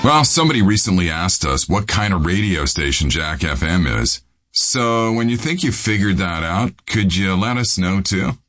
Well, somebody recently asked us what kind of radio station Jack FM is. So when you think you figured that out, could you let us know too?